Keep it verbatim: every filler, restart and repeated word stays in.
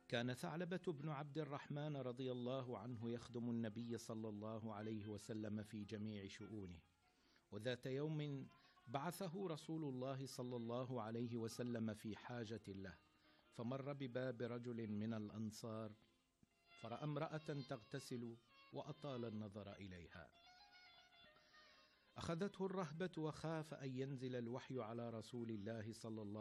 كان ثعلبة بن عبد الرحمن رضي الله عنه يخدم النبي صلى الله عليه وسلم في جميع شؤونه، وذات يوم بعثه رسول الله صلى الله عليه وسلم في حاجة له، فمر بباب رجل من الأنصار فرأى امرأة تغتسل وأطال النظر إليها، أخذته الرهبة وخاف أن ينزل الوحي على رسول الله صلى الله